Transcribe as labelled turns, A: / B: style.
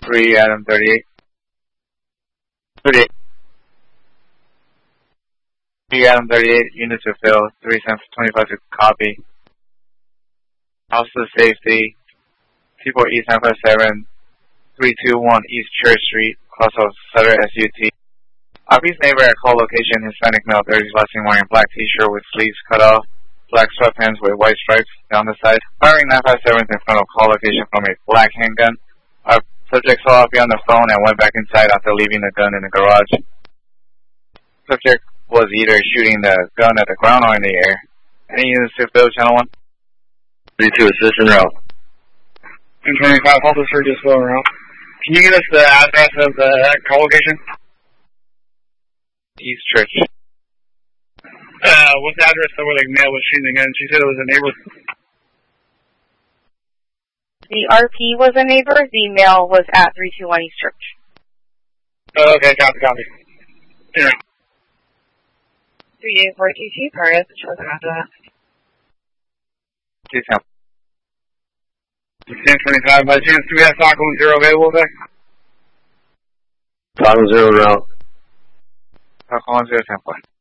A: 3 Adam 38. 38. 3 Adam 38, units to fill, 3 cents 25 to copy. Officer safety, Seaport East 957, 321 East Church Street, close of Sutter SUT. RP's neighbor at call location, Hispanic male, 30s, last seen wearing black t-shirt with sleeves cut off, black sweatpants with white stripes down the side, firing 957 in front of call location from a black handgun. Our subject saw RP on the phone and went back inside after leaving the gun in the garage. Subject was either shooting the gun at the ground or in the air. Any units to fill, channel 1?
B: 32, assist en route.
C: 225, officer, just fill en route. Can you give us the address of the call location?
A: East Church.
C: What's the address of where the male was shooting the gun? She said it was a neighbor.
D: The RP was a neighbor. The male was at 321 East Church.
C: Okay, copy. Yeah.
D: 3842, Paris, shows the address.
C: 1025, by chance, do we have Stockholm 0 available there?
B: Stockholm 0 en route.
A: Stockholm 0, 10-4.